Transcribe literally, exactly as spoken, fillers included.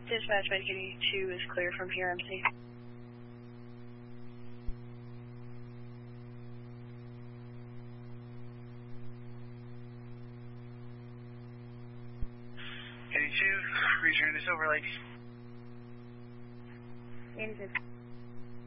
Dispatch Med eighty-two is clear from here, M C. eighty-two, return this over, lady. eighty-two.